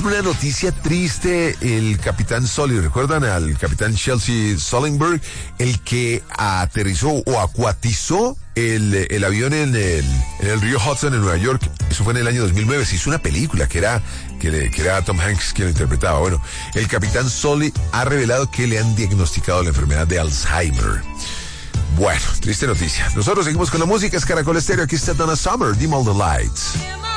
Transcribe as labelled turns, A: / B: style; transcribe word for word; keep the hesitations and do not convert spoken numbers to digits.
A: con una noticia triste. El capitán Sully, ¿recuerdan al capitán Chelsea Sullenberg? El que aterrizó o acuatizó el, el avión en el, en el río Hudson en Nueva York. Eso fue en el año dos mil nueve. Se hizo una película que era, que, le, que era Tom Hanks quien lo interpretaba. Bueno, el capitán Sully ha revelado que le han diagnosticado la enfermedad de Alzheimer. Bueno, triste noticia. Nosotros seguimos con la música. Es Caracol Estéreo. Aquí está Donna Summer, Dim All the Lights.